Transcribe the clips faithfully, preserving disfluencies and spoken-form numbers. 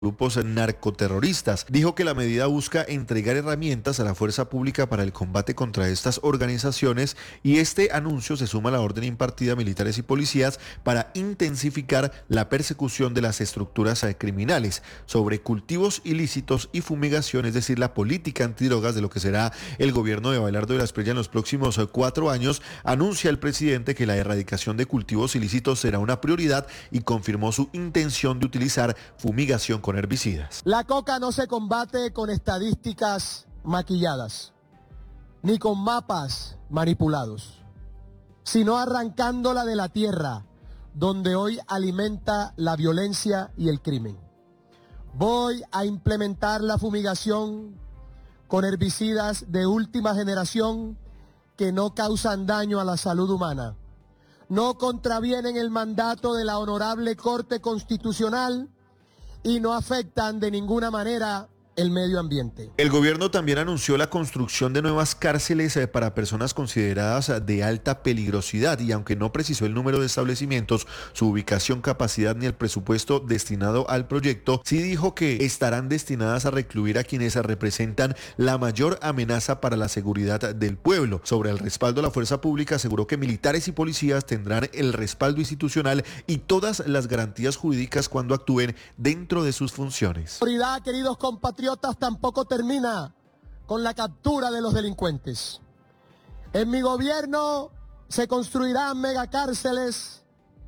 grupos narcoterroristas. Dijo que la medida busca entregar herramientas a la fuerza pública para el combate contra estas organizaciones y este anuncio se suma a la orden impartida a militares y policías para intensificar la persecución de las estructuras criminales sobre cultivos ilícitos y fumigación, es decir, la política antidrogas de lo que será el gobierno de Abelardo de la Espriella en los próximos cuatro años. Anuncia el presidente que la erradicación de cultivos ilícitos será una prioridad y confirmó su intención de utilizar fumigación con herbicidas. La coca no se combate con estadísticas maquilladas, ni con mapas manipulados, sino arrancándola de la tierra, donde hoy alimenta la violencia y el crimen. Voy a implementar la fumigación con herbicidas de última generación que no causan daño a la salud humana, no contravienen el mandato de la Honorable Corte Constitucional y no afectan de ninguna manera el medio ambiente. El gobierno también anunció la construcción de nuevas cárceles para personas consideradas de alta peligrosidad y aunque no precisó el número de establecimientos, su ubicación, capacidad ni el presupuesto destinado al proyecto, sí dijo que estarán destinadas a recluir a quienes representan la mayor amenaza para la seguridad del pueblo. Sobre el respaldo a la fuerza pública, aseguró que militares y policías tendrán el respaldo institucional y todas las garantías jurídicas cuando actúen dentro de sus funciones. Autoridad, queridos compatriotas, tampoco termina con la captura de los delincuentes. En mi gobierno se construirán megacárceles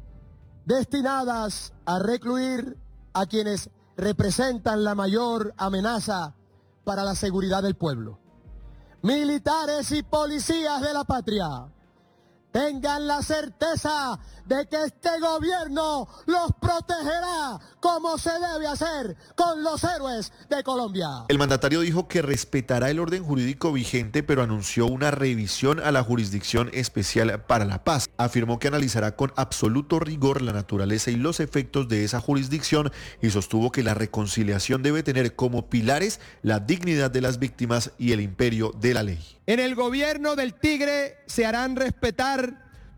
destinadas a recluir a quienes representan la mayor amenaza para la seguridad del pueblo. Militares y policías de la patria, tengan la certeza de que este gobierno los protegerá como se debe hacer con los héroes de Colombia. El mandatario dijo que respetará el orden jurídico vigente, pero anunció una revisión a la Jurisdicción Especial para la Paz. Afirmó que analizará con absoluto rigor la naturaleza y los efectos de esa jurisdicción y sostuvo que la reconciliación debe tener como pilares la dignidad de las víctimas y el imperio de la ley. En el gobierno del Tigre se harán respetar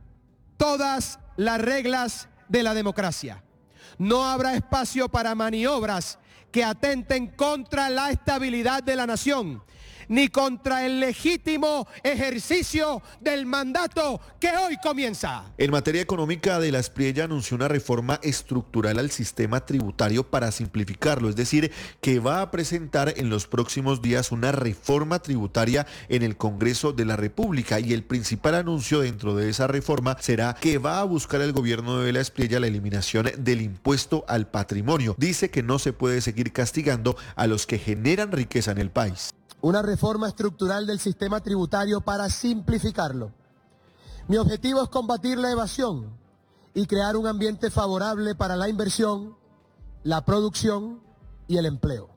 todas las reglas de la democracia. No habrá espacio para maniobras que atenten contra la estabilidad de la nación, ni contra el legítimo ejercicio del mandato que hoy comienza. En materia económica, de la Espriella anunció una reforma estructural al sistema tributario para simplificarlo, es decir, que va a presentar en los próximos días una reforma tributaria en el Congreso de la República y el principal anuncio dentro de esa reforma será que va a buscar el gobierno de la Espriella la eliminación del impuesto al patrimonio. Dice que no se puede seguir castigando a los que generan riqueza en el país. Una reforma estructural del sistema tributario para simplificarlo. Mi objetivo es combatir la evasión y crear un ambiente favorable para la inversión, la producción y el empleo.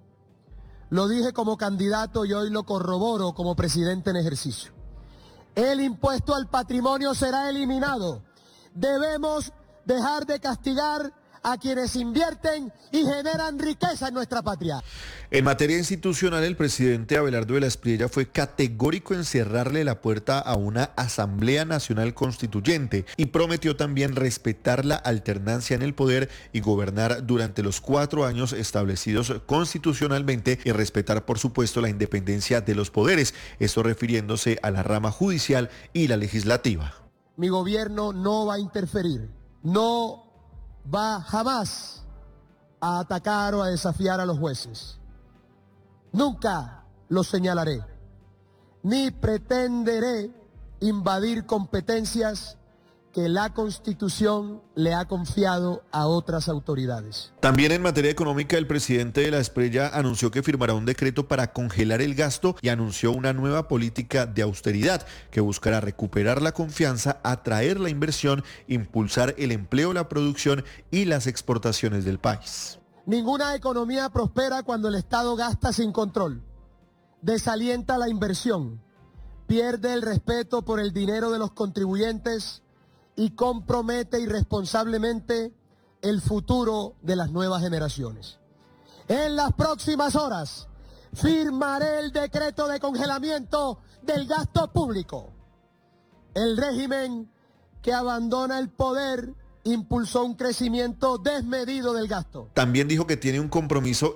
Lo dije como candidato y hoy lo corroboro como presidente en ejercicio. El impuesto al patrimonio será eliminado. Debemos dejar de castigar a quienes invierten y generan riqueza en nuestra patria. En materia institucional, el presidente Abelardo de la Espriella fue categórico en cerrarle la puerta a una Asamblea Nacional Constituyente y prometió también respetar la alternancia en el poder y gobernar durante los cuatro años establecidos constitucionalmente y respetar, por supuesto, la independencia de los poderes, esto refiriéndose a la rama judicial y la legislativa. Mi gobierno no va a interferir, no va jamás a atacar o a desafiar a los jueces. Nunca los señalaré, ni pretenderé invadir competencias que la Constitución le ha confiado a otras autoridades. También en materia económica, el presidente de la Espriella anunció que firmará un decreto para congelar el gasto y anunció una nueva política de austeridad que buscará recuperar la confianza, atraer la inversión, impulsar el empleo, la producción y las exportaciones del país. Ninguna economía prospera cuando el Estado gasta sin control, desalienta la inversión, pierde el respeto por el dinero de los contribuyentes y compromete irresponsablemente el futuro de las nuevas generaciones. En las próximas horas firmaré el decreto de congelamiento del gasto público. El régimen que abandona el poder impulsó un crecimiento desmedido del gasto. También dijo que tiene un compromiso